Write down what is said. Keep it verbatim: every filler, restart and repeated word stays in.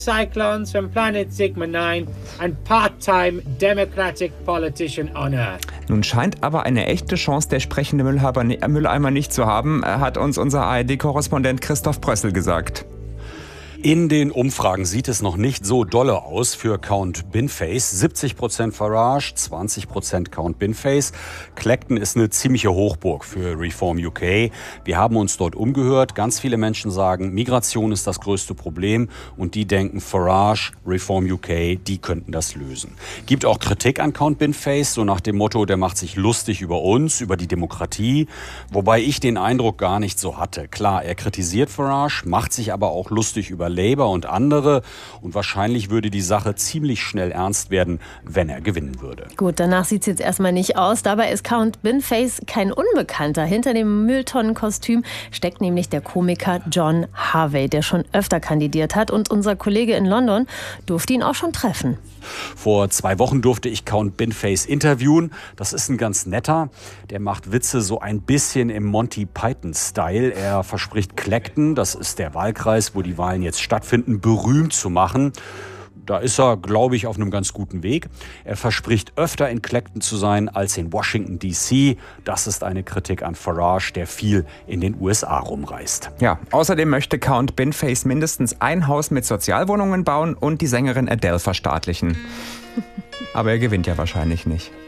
Cyclones from planet Sigma nine and part-time Democratic politician on Earth. Nun scheint aber eine echte Chance der sprechende Mülleimer nicht zu haben, hat uns unser A R D-Korrespondent Christoph Brössel gesagt. In den Umfragen sieht es noch nicht so dolle aus für Count Binface. siebzig Prozent Farage, zwanzig Prozent Count Binface. Clacton ist eine ziemliche Hochburg für Reform U K. Wir haben uns dort umgehört. Ganz viele Menschen sagen, Migration ist das größte Problem. Und die denken, Farage, Reform U K, die könnten das lösen. Gibt auch Kritik an Count Binface, so nach dem Motto, der macht sich lustig über uns, über die Demokratie. Wobei ich den Eindruck gar nicht so hatte. Klar, er kritisiert Farage, macht sich aber auch lustig über Labour und andere. Und wahrscheinlich würde die Sache ziemlich schnell ernst werden, wenn er gewinnen würde. Gut, danach sieht es jetzt erstmal nicht aus. Dabei ist Count Binface kein Unbekannter. Hinter dem Mülltonnenkostüm steckt nämlich der Komiker John Harvey, der schon öfter kandidiert hat. Und unser Kollege in London durfte ihn auch schon treffen. Vor zwei Wochen durfte ich Count Binface interviewen. Das ist ein ganz netter. Der macht Witze so ein bisschen im Monty Python-Style. Er verspricht Clacton, das ist der Wahlkreis, wo die Wahlen jetzt stattfinden, berühmt zu machen. Da ist er, glaube ich, auf einem ganz guten Weg. Er verspricht, öfter in Clacton zu sein als in Washington D C. Das ist eine Kritik an Farage, der viel in den U S A rumreist. Ja, außerdem möchte Count Binface mindestens ein Haus mit Sozialwohnungen bauen und die Sängerin Adele verstaatlichen. Aber er gewinnt ja wahrscheinlich nicht.